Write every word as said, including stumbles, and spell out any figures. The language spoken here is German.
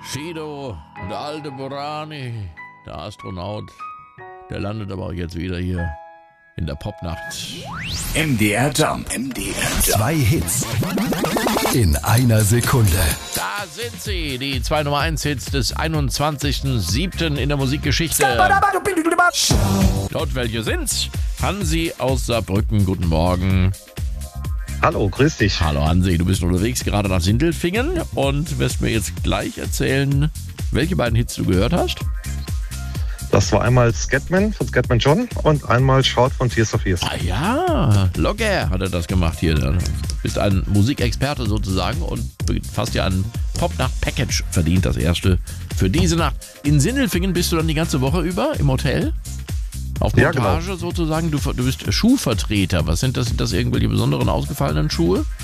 Shido und der alte Borani, der Astronaut, der landet aber auch jetzt wieder hier in der Popnacht. M D R Jump. M D R Jump. Zwei Hits in einer Sekunde. Da sind sie, die zwei Nummer eins Hits des einundzwanzigsten siebten in der Musikgeschichte. Dort welche sind's? Hansi aus Saarbrücken, guten Morgen. Hallo, grüß dich. Hallo Hansi, du bist unterwegs gerade nach Sindelfingen und wirst mir jetzt gleich erzählen, welche beiden Hits du gehört hast. Das war einmal Scatman von Scatman John und einmal Shout von Tears for Fears. Ah ja, locker hat er das gemacht hier. Du bist ein Musikexperte sozusagen und fast ja ein Popnacht-Package verdient, das erste für diese Nacht. In Sindelfingen bist du dann die ganze Woche über im Hotel? Auf Montage ja, genau. sozusagen? Du, du bist Schuhvertreter. Was sind das? Sind das irgendwelche besonderen ausgefallenen Schuhe?